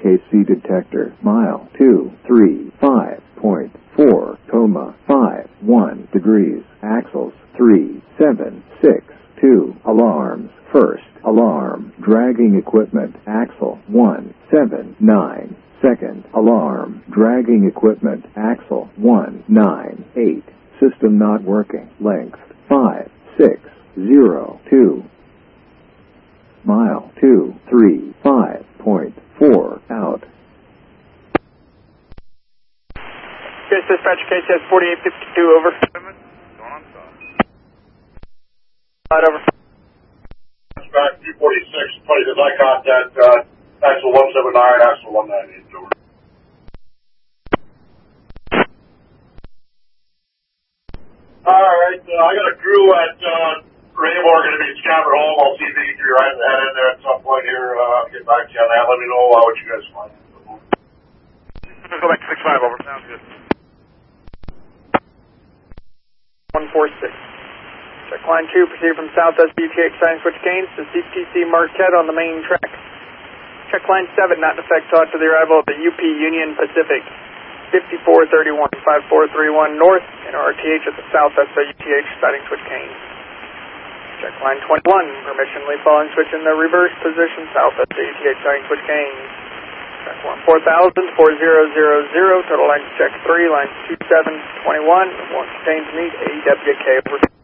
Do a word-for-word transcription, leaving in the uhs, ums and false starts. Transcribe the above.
K C detector, mile two three five point four, coma five one degrees, axles three seven six two, alarms, first alarm, dragging equipment, axle one seven nine, second alarm, dragging equipment, axle one nine eight, system not working, length five six zero two, mile two three five point four, out. Yes, dispatch K C S forty-eight fifty-two, over. Right, over. Back two forty-six, please, as I contact, uh, axle one seven nine, axle one nine eight, over. Alright, uh, I got a crew at, uh, Raymore going to be scabbard home. I'll see if they can right head in there at some point here, uh, get back to you on that. Let me know uh, what you guys find. Let's go back to six five, over. Sounds good. one four six. Check line two, proceed from southwest B T H sign switch gains to C T C Marquette on the main track. Check line seven, not in effect, talk to the arrival of the U P Union Pacific fifty-four thirty-one, five four three one north, and R T H at the southwest U T H starting switch gains. Check line twenty-one, permission lead following switch in the reverse position southwest U T H starting switch gains. Check one four thousand, four zero zero zero, total line check three, line two seven twenty-one, one contains meet, A W K over.